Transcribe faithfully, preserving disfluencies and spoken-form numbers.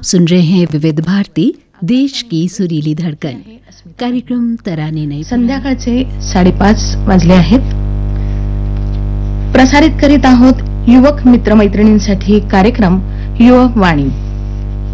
आप सुन रहे हैं विविध भारती देश की सुरीली धड़कन। कार्यक्रम तराने नहीं। संध्याकाळचे साडेपाच वाजले आहेत। प्रसारित करीत आहोत युवक मित्रमैत्रिणींसाठी कार्यक्रम युवक वाणी।